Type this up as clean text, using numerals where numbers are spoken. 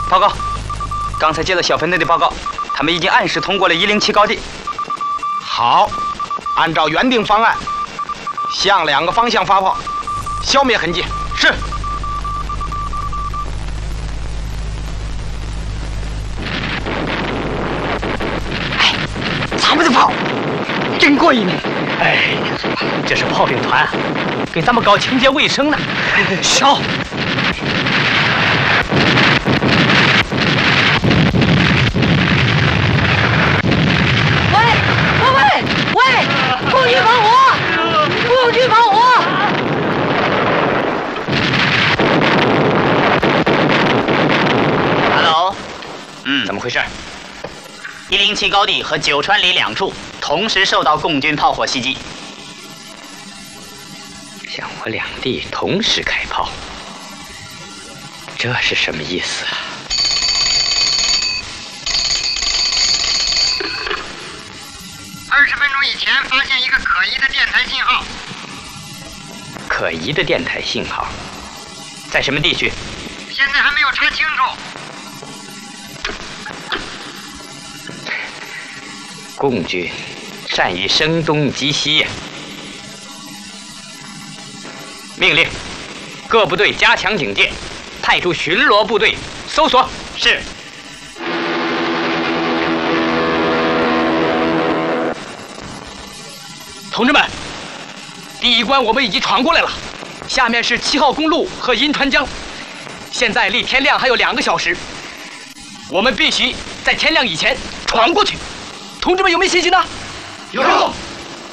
报告，刚才接到小分队的报告，他们已经按时通过了107高地。 好，按照原定方案，向2个方向发炮，消灭痕迹。是。 哎，咱们的炮真过瘾！ 哎，这是炮兵团给咱们搞清洁卫生呢。 烧！喂，共军防火！共军防火 ！Hello， 怎么回事 ？107高地和九川里2处同时受到共军炮火袭击。 向我2地同时开炮，这是什么意思啊 ？20分钟以前发现一个可疑的电台信号。 可疑的电台信号，在什么地区？ 现在还没有查清楚。 共军善于声东击西呀！命令各部队加强警戒，派出巡逻部队搜索。 是。 同志们，第1关我们已经闯过来了，下面是7号公路和银川江，现在离天亮还有2个小时，我们必须在天亮以前闯过去。同志们有没有信心呢？ 有。